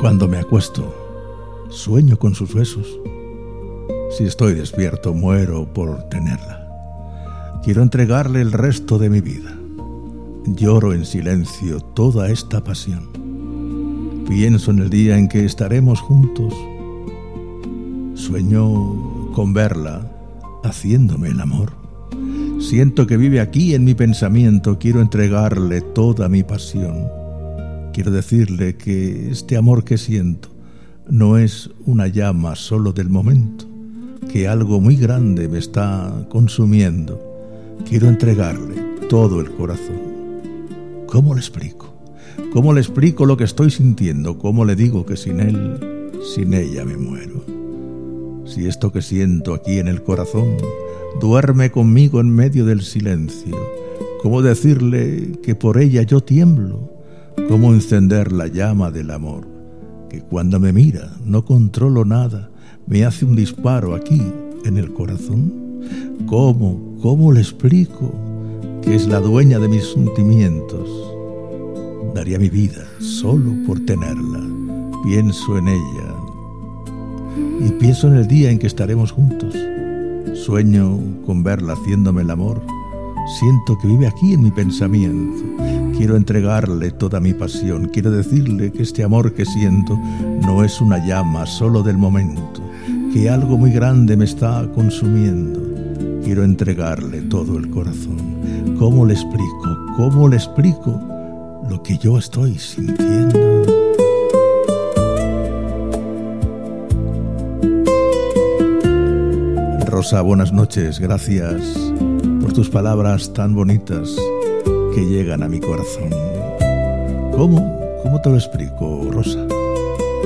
Cuando me acuesto, sueño con sus besos. Si estoy despierto, muero por tenerla. Quiero entregarle el resto de mi vida. Lloro en silencio toda esta pasión. Pienso en el día en que estaremos juntos. Sueño con verla haciéndome el amor. Siento que vive aquí en mi pensamiento. Quiero entregarle toda mi pasión. Quiero decirle que este amor que siento no es una llama solo del momento, que algo muy grande me está consumiendo. Quiero entregarle todo el corazón. ¿Cómo le explico? ¿Cómo le explico lo que estoy sintiendo? ¿Cómo le digo que sin él, sin ella me muero? Si esto que siento aquí en el corazón duerme conmigo en medio del silencio, ¿cómo decirle que por ella yo tiemblo? ¿Cómo encender la llama del amor? Que cuando me mira no controlo nada, me hace un disparo aquí en el corazón. ¿Cómo le explico que es la dueña de mis sentimientos? Daría mi vida solo por tenerla. Pienso en ella y pienso en el día en que estaremos juntos. Sueño con verla haciéndome el amor. Siento que vive aquí en mi pensamiento. Quiero entregarle toda mi pasión. Quiero decirle que este amor que siento no es una llama solo del momento, que algo muy grande me está consumiendo. Quiero entregarle todo el corazón. ¿Cómo le explico? ¿Cómo le explico lo que yo estoy sintiendo? Rosa, buenas noches. Gracias por tus palabras tan bonitas que llegan a mi corazón. ¿Cómo te lo explico, Rosa?